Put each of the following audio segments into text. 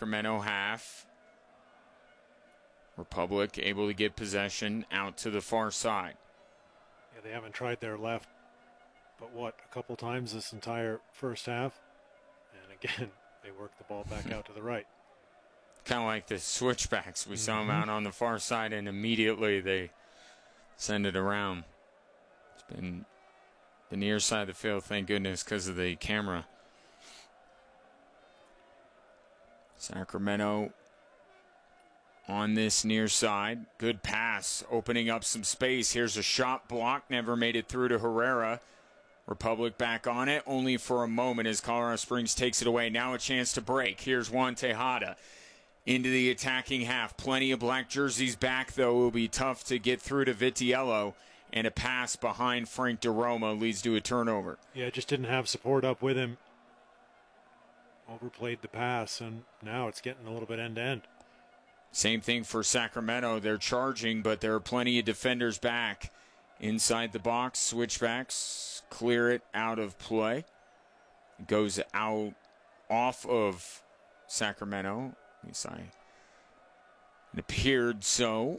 Sacramento half. Republic able to get possession out to the far side. Yeah, they haven't tried their left, but a couple times this entire first half. And again, they work the ball back out to the right. Kind of like the switchbacks. We saw them out on the far side, and immediately they send it around. It's been the near side of the field, thank goodness, because of the camera. Sacramento on this near side. Good pass, opening up some space. Here's a shot block, never made it through to Herrera. Republic back on it, only for a moment as Colorado Springs takes it away. Now a chance to break. Here's Juan Tejada into the attacking half. Plenty of black jerseys back, though. It will be tough to get through to Vitiello. And a pass behind Frank DeRoma leads to a turnover. Yeah, just didn't have support up with him. Overplayed the pass, and now it's getting a little bit end-to-end. Same thing for Sacramento. They're charging, but there are plenty of defenders back inside the box. Switchbacks clear it out of play. It goes out off of Sacramento. At least it appeared so.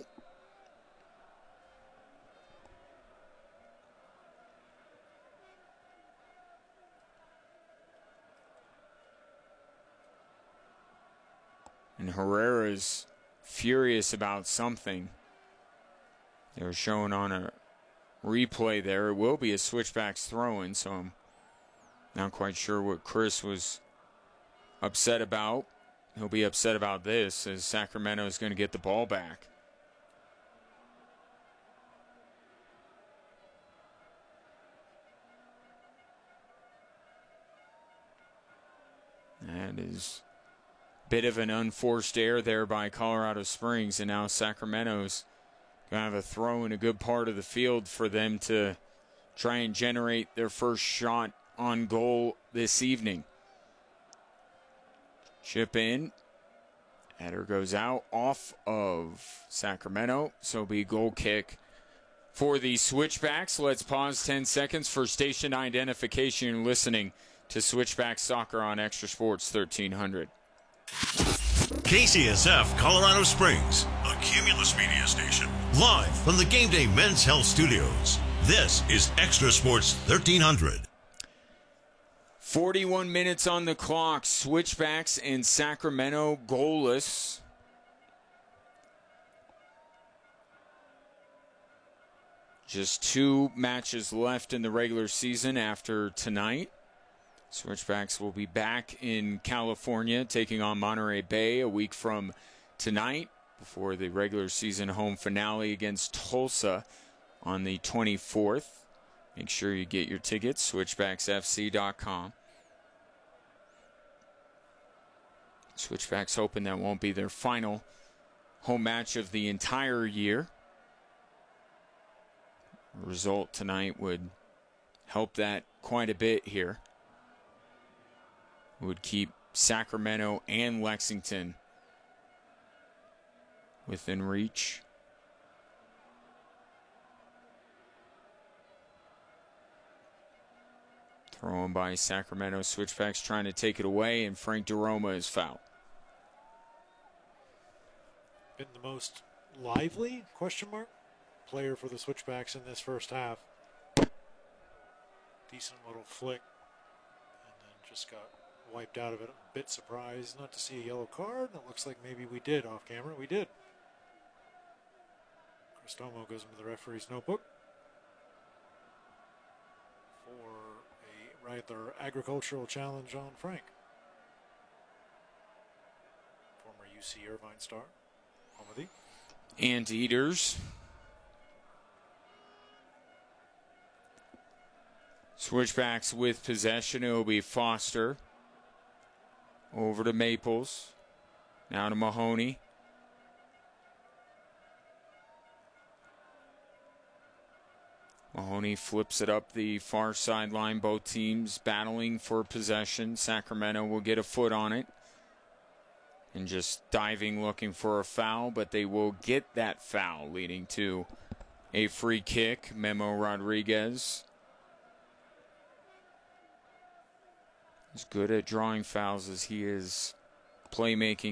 And Herrera's furious about something. They were showing on a replay there. It will be a switchbacks throw-in, so I'm not quite sure what Chris was upset about. He'll be upset about this as Sacramento is going to get the ball back. That is bit of an unforced error there by Colorado Springs, and now Sacramento's going to have a throw in a good part of the field for them to try and generate their first shot on goal this evening. Chip in. Header goes out off of Sacramento, so it'll be a goal kick for the Switchbacks. Let's pause 10 seconds for station identification. You're listening to Switchback Soccer on Extra Sports 1300. KCSF Colorado Springs, a Cumulus Media station, live from the Game Day Men's Health Studios. This is Extra Sports 1300. 41 minutes on the clock. Switchbacks in Sacramento goalless. Just 2 matches left in the regular season after tonight. Switchbacks will be back in California taking on Monterey Bay a week from tonight before the regular season home finale against Tulsa on the 24th. Make sure you get your tickets, switchbacksfc.com. Switchbacks hoping that won't be their final home match of the entire year. A result tonight would help that quite a bit here. Would keep Sacramento and Lexington within reach. Thrown by Sacramento. Switchbacks trying to take it away, and Frank DeRoma is fouled. Been the most lively, player for the Switchbacks in this first half. Decent little flick, and then just got wiped out of it. A bit surprised not to see a yellow card. It looks like maybe we did off camera. We did. Cristomo goes into the referee's notebook for a rather agricultural challenge on Frank. Former UC Irvine star. Comedy. Anteaters. Switchbacks with possession. It will be Foster. Over to Maples. Now to Mahoney. Mahoney flips it up the far sideline. Both teams battling for possession. Sacramento will get a foot on it. And just diving, looking for a foul. But they will get that foul, leading to a free kick. Memo Rodriguez as good at drawing fouls as he is playmaking